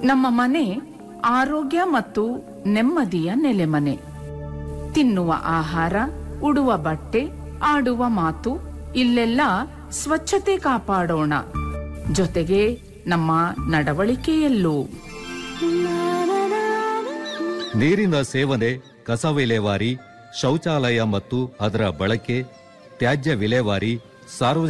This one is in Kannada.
ನಮ್ಮ ಮನೆ ಆರೋಗ್ಯ ಮತ್ತು ನೆಮ್ಮದಿಯ ನೆಲೆಮನೆ. ತಿನ್ನುವ ಆಹಾರ, ಉಡುವ ಬಟ್ಟೆ, ಆಡುವ ಮಾತು, ಇಲ್ಲೆಲ್ಲ ಸ್ವಚ್ಛತೆ ಕಾಪಾಡೋಣ. ಜೊತೆಗೆ ನಮ್ಮ ನಡವಳಿಕೆಯಲ್ಲೂ. ನೀರಿನ ಸೇವನೆ, ಕಸ ವಿಲೇವಾರಿ, ಶೌಚಾಲಯ ಮತ್ತು ಅದರ ಬಳಕೆ, ತ್ಯಾಜ್ಯ ವಿಲೇವಾರಿ, ಸಾರ್ವಜನಿಕ